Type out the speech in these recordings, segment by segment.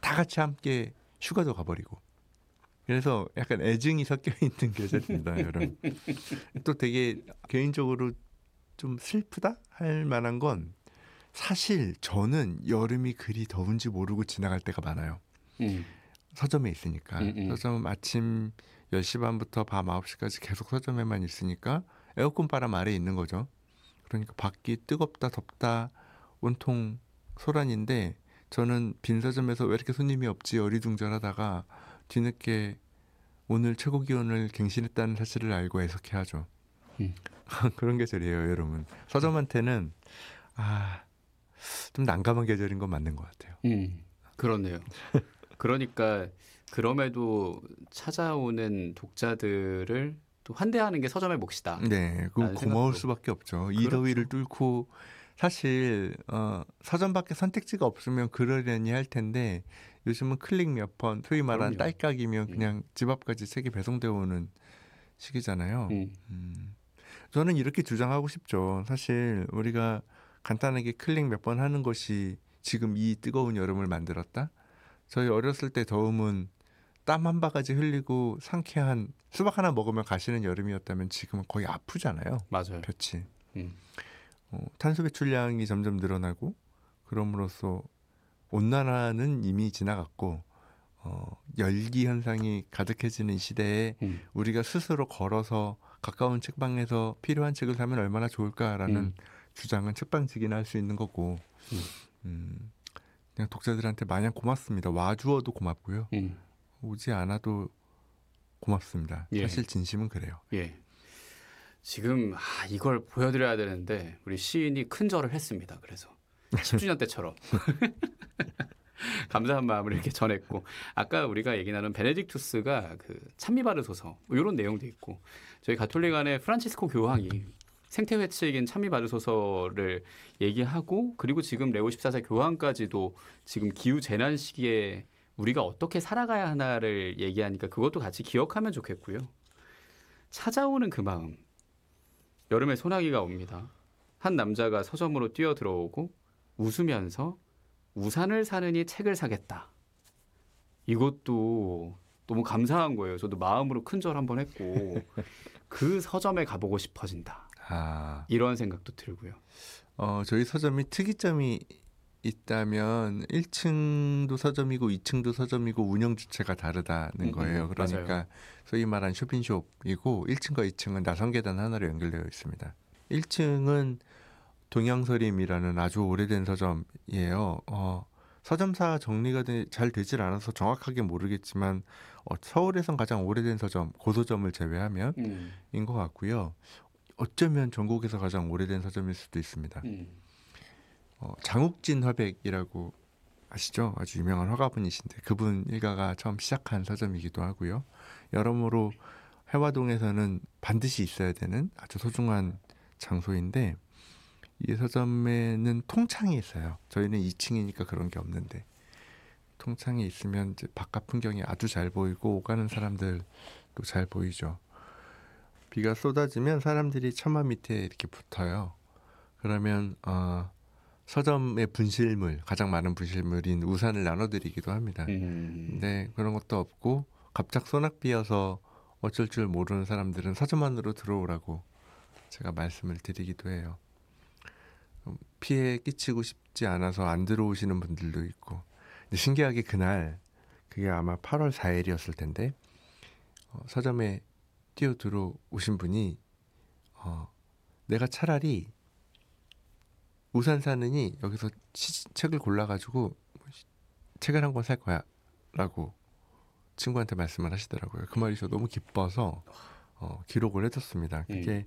다 같이 함께 휴가도 가버리고. 그래서 약간 애증이 섞여 있는 계절입니다, 여름. 또 되게 개인적으로 좀 슬프다 할 만한 건 사실 저는 여름이 그리 더운지 모르고 지나갈 때가 많아요. 서점에 있으니까. 서점 아침 10시 반부터 밤 9시까지 계속 서점에만 있으니까 에어컨 바람 아래에 있는 거죠. 그러니까 밖이 뜨겁다 덥다 온통 소란인데 저는 빈 서점에서 왜 이렇게 손님이 없지 어리둥절하다가 뒤늦게 오늘 최고 기온을 갱신했다는 사실을 알고 애석해하죠. 그런 계절이에요, 여러분. 서점한테는 좀 난감한 계절인 건 맞는 것 같아요. 그렇네요. 그러니까 그럼에도 찾아오는 독자들을 또 환대하는 게 서점의 몫이다. 네, 그 고마울 수밖에 없죠. 그렇죠. 이 더위를 뚫고 사실 서점밖에 선택지가 없으면 그러려니 할 텐데 요즘은 클릭 몇 번, 소위 말하는 딸깍이면 그냥 집 앞까지 책이 배송되어 오는 시기잖아요. 저는 이렇게 주장하고 싶죠. 사실 우리가 간단하게 클릭 몇 번 하는 것이 지금 이 뜨거운 여름을 만들었다? 저희 어렸을 때 더움은 땀 한 바가지 흘리고 상쾌한 수박 하나 먹으면 가시는 여름이었다면 지금은 거의 아프잖아요. 맞아요. 볕이. 탄소 배출량이 점점 늘어나고 그럼으로써 온난화는 이미 지나갔고 열기 현상이 가득해지는 시대에 우리가 스스로 걸어서 가까운 책방에서 필요한 책을 사면 얼마나 좋을까라는 주장은 책방직이나 할 수 있는 거고 그냥 독자들한테 마냥 고맙습니다. 와주어도 고맙고요. 오지 않아도 고맙습니다. 예. 사실 진심은 그래요. 예. 지금 이걸 보여드려야 되는데 우리 시인이 큰 절을 했습니다. 그래서 10주년 때처럼 감사한 마음을 이렇게 전했고 아까 우리가 얘기 나눈 베네딕투스가 그 찬미바르소서 이런 내용도 있고 저희 가톨릭 안에 프란치스코 교황이 생태회칙인 찬미바르소서를 얘기하고 그리고 지금 레오 14세 교황까지도 지금 기후재난 시기에 우리가 어떻게 살아가야 하나를 얘기하니까 그것도 같이 기억하면 좋겠고요. 찾아오는 그 마음. 여름에 소나기가 옵니다. 한 남자가 서점으로 뛰어들어오고 웃으면서 우산을 사느니 책을 사겠다. 이것도 너무 감사한 거예요. 저도 마음으로 큰절 한번 했고 그 서점에 가보고 싶어진다. 이런 생각도 들고요. 저희 서점이 특이점이 있다면 1층도 서점이고 2층도 서점이고 운영 주체가 다르다는 거예요. 그러니까 맞아요. 소위 말하는 쇼핑숍이고 1층과 2층은 나선 계단 하나로 연결되어 있습니다. 1층은 동양서림이라는 아주 오래된 서점이에요. 서점사 정리가 잘 되질 않아서 정확하게 모르겠지만 서울에선 가장 오래된 서점, 고서점을 제외하면 인 것 같고요. 어쩌면 전국에서 가장 오래된 서점일 수도 있습니다. 장욱진 화백이라고 아시죠? 아주 유명한 화가분이신데 그분 일가가 처음 시작한 서점이기도 하고요. 여러모로 해화동에서는 반드시 있어야 되는 아주 소중한 장소인데 이 서점에는 통창이 있어요. 저희는 2층이니까 그런 게 없는데 통창이 있으면 이제 바깥 풍경이 아주 잘 보이고 오가는 사람들도 잘 보이죠. 비가 쏟아지면 사람들이 처마 밑에 이렇게 붙어요. 그러면 서점의 분실물, 가장 많은 분실물인 우산을 나눠드리기도 합니다. 근데 그런 것도 없고 갑작 소낙비여서 어쩔 줄 모르는 사람들은 서점 안으로 들어오라고 제가 말씀을 드리기도 해요. 피해 끼치고 싶지 않아서 안 들어오시는 분들도 있고. 근데 신기하게 그날 그게 아마 8월 4일이었을 텐데 서점에 뛰어들어오신 분이 내가 차라리 우산 사느니 여기서 책을 골라가지고 책을 한 권 살 거야 라고 친구한테 말씀을 하시더라고요. 그 말이 저 너무 기뻐서 기록을 해뒀습니다. 그게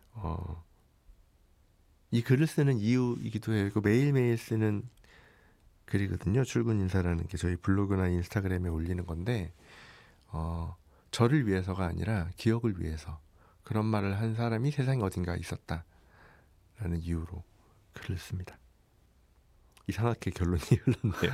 이 글을 쓰는 이유이기도 해요. 이거 매일매일 쓰는 글이거든요. 출근 인사라는 게 저희 블로그나 인스타그램에 올리는 건데 저를 위해서가 아니라 기억을 위해서 그런 말을 한 사람이 세상에 어딘가 있었다라는 이유로 글을 씁니다. 이상하게 결론이 흘렀네요.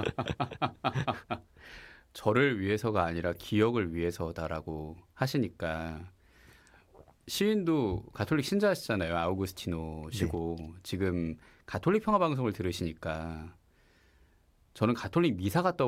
저를 위해서가 아니라 기억을 위해서다라고 하시니까 시인도 가톨릭 신자시잖아요. 아우구스티노시고 네. 지금 가톨릭 평화방송을 들으시니까 저는 가톨릭 미사가